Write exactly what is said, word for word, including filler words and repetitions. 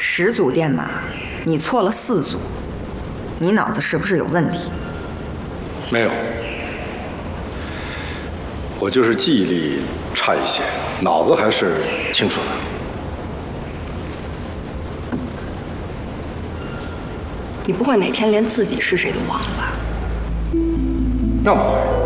十组电码，你错了四组，你脑子是不是有问题？ 没有，我就是记忆力差一些，脑子还是清楚的。 你不会哪天连自己是谁都忘了吧？ 那不会。